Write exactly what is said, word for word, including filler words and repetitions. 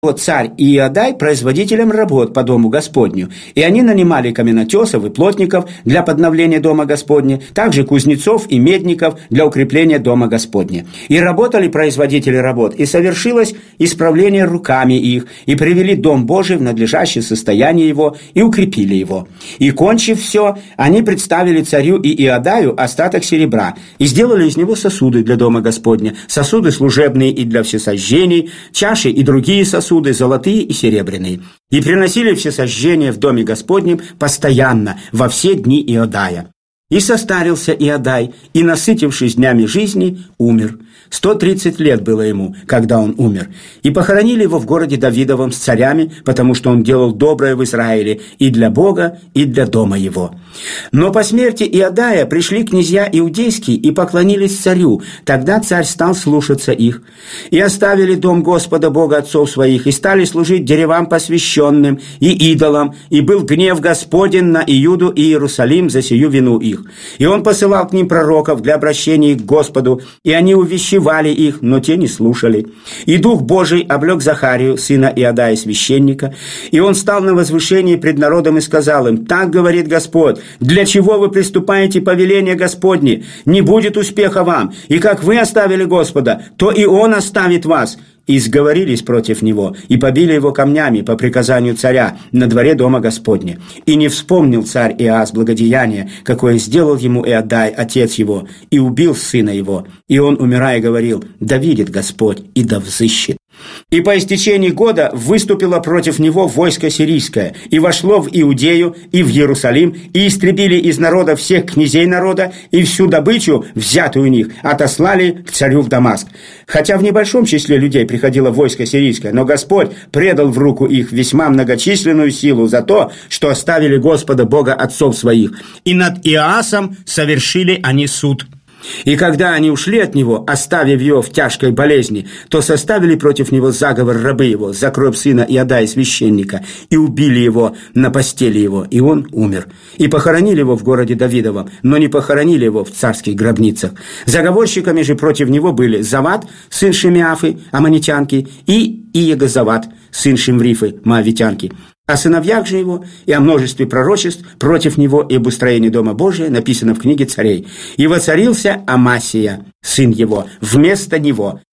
Вот царь Иоадай производителем работ по дому Господню, и они нанимали каменотесов и плотников для подновления дома Господня, также кузнецов и медников для укрепления дома Господня. И работали производители работ, и совершилось исправление руками их, и привели дом Божий в надлежащее состояние его, и укрепили его. И, кончив все, они представили царю и Иодаю остаток серебра, и сделали из него сосуды для дома Господня, сосуды служебные и для всесожжений, чаши и другие сосуды, сосуды золотые и серебряные, и приносили всесожжения в доме Господнем постоянно, во все дни Иодая. И состарился Иодай, и, насытившись днями жизни, умер. Сто тридцать лет было ему, когда он умер. И похоронили его в городе Давидовом с царями, потому что он делал доброе в Израиле и для Бога, и для дома его. Но по смерти Иодая пришли князья иудейские и поклонились царю. Тогда царь стал слушаться их. И оставили дом Господа Бога отцов своих, и стали служить деревам посвященным и идолам, и был гнев Господень на Иуду и Иерусалим за сию вину их. И он посылал к ним пророков для обращения к Господу, и они увещевали их, но те не слушали. И Дух Божий облек Захарию, сына Иодая, священника, и он стал на возвышении пред народом и сказал им: «Так говорит Господь, для чего вы приступаете повеление Господне? Не будет успеха вам, и как вы оставили Господа, то и Он оставит вас». И сговорились против него, и побили его камнями по приказанию царя на дворе дома Господня. И не вспомнил царь Иоас благодеяние, какое сделал ему Иодай, отец его, и убил сына его. И он, умирая, говорил: «Да видит Господь, и да взыщет». И по истечении года выступило против него войско сирийское, и вошло в Иудею и в Иерусалим, и истребили из народа всех князей народа, и всю добычу, взятую у них, отослали к царю в Дамаск. Хотя в небольшом числе людей приходило войско сирийское, но Господь предал в руку их весьма многочисленную силу за то, что оставили Господа Бога отцов своих, и над Иоасом совершили они суд. И когда они ушли от него, оставив его в тяжкой болезни, то составили против него заговор рабы его за кровь сына Иодая священника, и убили его на постели его, и он умер. И похоронили его в городе Давидовом, но не похоронили его в царских гробницах. Заговорщиками же против него были Завад, сын Шимеафы, аммонитянки, и Иегозавад, сын Шимрифы, моавитянки. О сыновьях же его и о множестве пророчеств против него и об устроении Дома Божия написано в книге царей. И воцарился Амасия, сын его, вместо него,